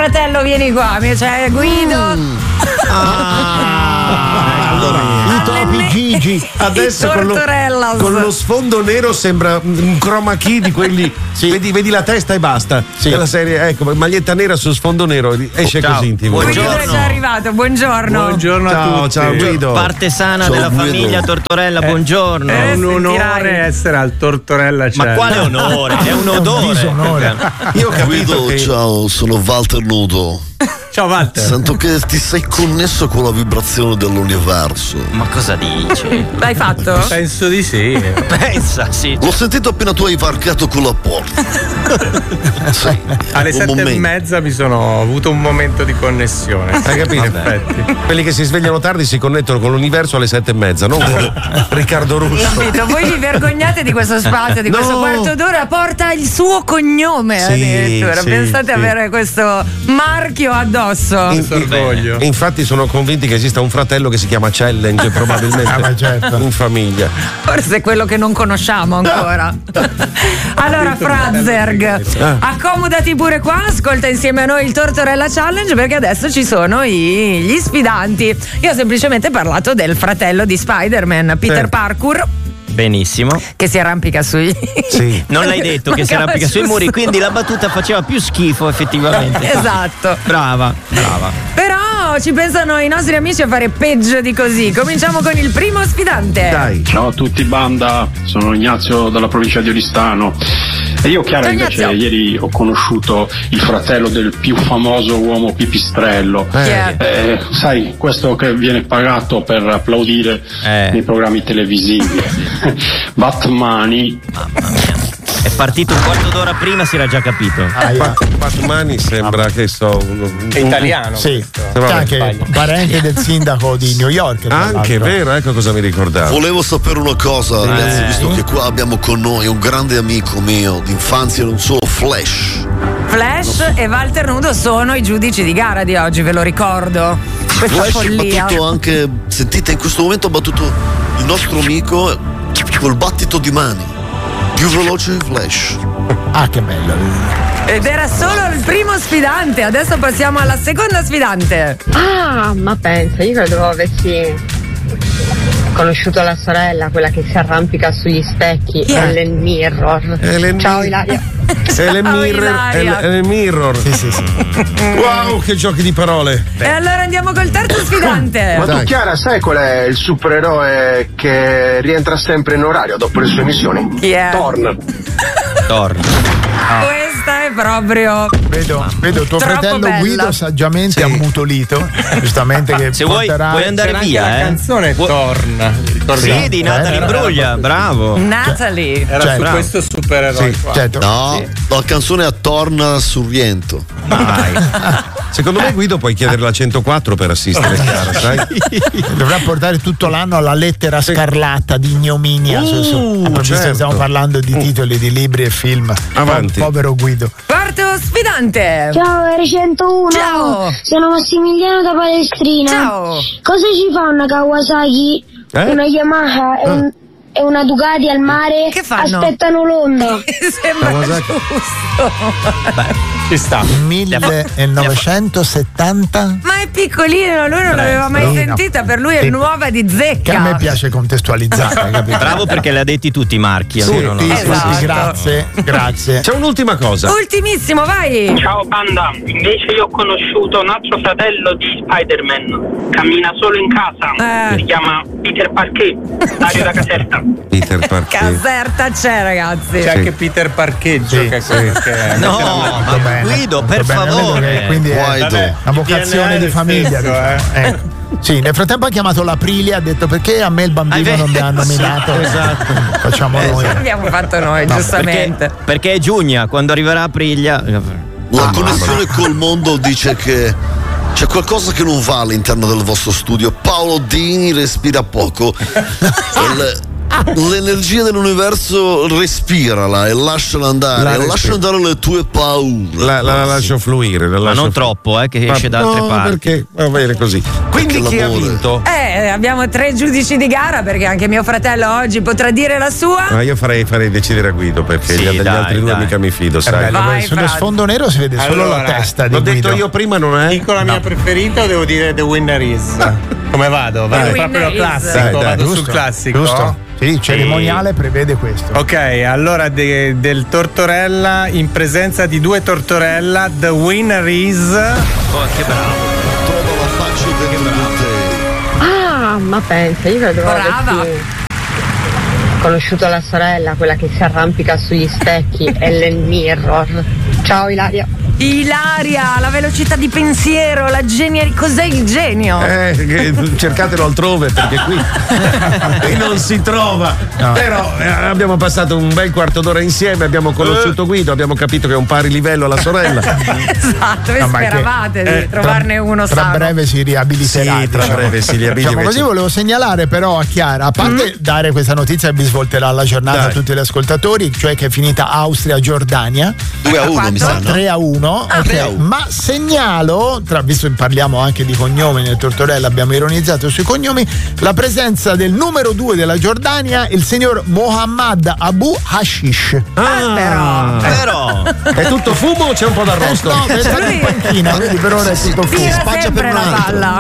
fratello, vieni qua, c'è Guido. Allora, i topi Gigi adesso con lo sfondo nero sembra un chroma key di quelli. Sì. Vedi la testa e basta. Sì. Della serie, ecco, maglietta nera su sfondo nero, esce così in TV. Guido è già arrivato, buongiorno. Buongiorno a tutti. Ciao Guido. Parte sana Ciao, della Guido. famiglia Tortorella, buongiorno. È un onore essere al Tortorella Channel. Ma quale onore? È un odore. Io ho capito Guido, ciao, sono Walter Nudo. Ciao Walter. Sento che ti sei connesso con la vibrazione dell'universo. Ma cosa dici? L'hai fatto? Penso di sì. Pensa, sì. L'ho sentito appena tu hai varcato con la porta. Sì, Alle un 7:30 ho avuto un momento di connessione. Hai capito? Effetti. Quelli che si svegliano tardi si connettono con l'universo alle 7:30, non con Riccardo Russo. Capito? Voi vi vergognate di questo spazio, di questo quarto d'ora, porta il suo cognome addirittura. Pensate avere questo marchio addosso. Infatti sono convinti che esista un fratello che si chiama Challenge, probabilmente in famiglia. Forse è quello che non conosciamo ancora. Allora Frazerg, accomodati pure qua, ascolta insieme a noi il Tortorella Challenge, perché adesso ci sono gli sfidanti. Io ho semplicemente parlato del fratello di Spider-Man, Peter Parkour. Benissimo. Che si arrampica sui. Sì. Non l'hai detto che si arrampica sui muri, quindi la battuta faceva più schifo effettivamente. Esatto. Brava. Però ci pensano i nostri amici a fare peggio di così. Cominciamo con il primo sfidante. Dai. Ciao a tutti banda, sono Ignazio dalla provincia di Oristano. E io, Chiara, invece ieri ho conosciuto il fratello del più famoso uomo pipistrello. Sai, questo che viene pagato per applaudire nei programmi televisivi. Batmani. Mamma mia. È partito un quarto d'ora prima, si era già capito. Batmani sembra che È italiano. Sì, c'è anche parente del sindaco di New York. Anche vero, ecco cosa mi ricordavo. Volevo sapere una cosa, ragazzi, visto che qua abbiamo con noi un grande amico mio d'infanzia, non solo, Flash e Walter Nudo sono i giudici di gara di oggi, ve lo ricordo. Questa Flash follia. ha battuto anche, sentite, in questo momento ha battuto il nostro amico col battito di mani. Più veloce Flash. Che bello. Ed era solo il primo sfidante. Adesso passiamo alla seconda sfidante. Ma pensa, io credo avessi conosciuto la sorella, quella che si arrampica sugli specchi, Ellen Mirror. Ciao Ilaria. Ellen Mirror. Sì. Wow, che giochi di parole. E allora andiamo col terzo sfidante. Ma tu, Chiara, sai qual è il supereroe che rientra sempre in orario dopo le sue missioni? Chi è? Thorn. Questa è proprio. Vedo tuo fratello bella. Guido saggiamente ammutolito, giustamente, che se vuoi andare via, la canzone Thorn. Sì, di Natalie Imbruglia, bravo. Natalie. Era su questo supereroe qua. Certo. No, la canzone attorna sul riento. Secondo me Guido puoi chiedere la 104 per assistere Chiara, sai? Dovrà portare tutto l'anno alla lettera scarlatta di ignominia. Certo. Stiamo parlando di titoli di libri e film. Avanti. Povero Guido. Quarto sfidante. Ciao R101. Ciao. Sono Massimiliano da Palestrina. Ciao. Cosa ci fa una Kawasaki, una Yamaha e una Ducati al mare? Che fanno? Aspettano l'onda. Sembra giusto. Ci sta. 1970. Ma è piccolino, lui non l'aveva mai sentita, per lui è nuova di zecca. Che a me piace contestualizzare, capito? Bravo, perché le ha detti tutti i marchi. Grazie. C'è un'ultima cosa. Ultimissimo, vai. Ciao banda, invece io ho conosciuto un altro fratello di Spider-Man, cammina solo in casa, si chiama Peter Parquet, Dario da Caserta. Peter Parquet. Caserta c'è, ragazzi. C'è anche Peter Parcheggio che No, ma Guido, per favore. Quindi è una vocazione di famiglia. Sì, nel frattempo ha chiamato l'Aprilia, ha detto perché a me il bambino non mi ha nominato. Esatto. Facciamo noi. L'abbiamo fatto noi, giustamente. Perché è Giugna, quando arriverà Aprilia. La connessione col mondo dice che c'è qualcosa che non va all'interno del vostro studio. Paolo Dini respira poco. L'energia dell'universo respirala e lasciala andare, lascia andare le tue paure. La lascio fluire. Ma non troppo, che esce da altre parti. Perché va bene così. Quindi chi ha vinto? Abbiamo 3 giudici di gara perché anche mio fratello oggi potrà dire la sua. Ma io farei decidere a Guido perché degli altri due mica mi fido, sai. Bello, sullo sfondo nero si vede solo la testa di L'ho Guido. detto io prima, non è? Dico la mia preferita o devo dire The Winner Is? Come vado? Vado proprio classico, vado sul classico. Giusto. Sì, il cerimoniale prevede questo. Ok, allora del Tortorella in presenza di 2 Tortorella, The Winner Is. Oh, che bravo. Trova la faccia del Ah, ma pensa, io credo avessi conosciuto la sorella, quella che si arrampica sugli specchi, Ellen Mirror. Ciao Ilaria. Ilaria, la velocità di pensiero, la genialità. Cos'è il genio? Cercatelo altrove perché qui non si trova. No. Però abbiamo passato un bel quarto d'ora insieme, abbiamo conosciuto Guido, abbiamo capito che è un pari livello alla sorella. Esatto, voi speravate di trovarne uno tra sano. breve si riabiliterà. Sì, tra breve si riabiliterà. Diciamo così, volevo segnalare però a Chiara, a parte dare questa notizia che vi svolterà la giornata a tutti gli ascoltatori, cioè che è finita Austria-Giordania 2-1 mi sa, no? 3-1. Okay. Ma segnalo, visto che parliamo anche di cognomi nel Tortorella, abbiamo ironizzato sui cognomi, la presenza del numero 2 della Giordania, il signor Mohammad Abu Hashish. Però è tutto fumo o c'è un po' d'arrosto? No, è stato in panchina, quindi per ora è tutto fumo. Spaccia per un altro.